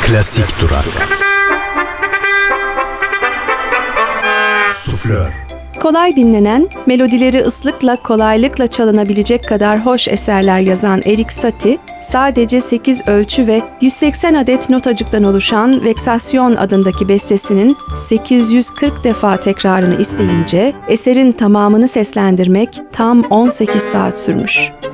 Klasik Durak. Suflör. Kolay dinlenen, melodileri ıslıkla kolaylıkla çalınabilecek kadar hoş eserler yazan Erik Satie, sadece 8 ölçü ve 180 adet notacıktan oluşan Vexation adındaki bestesinin 840 defa tekrarını isteyince, eserin tamamını seslendirmek tam 18 saat sürmüş.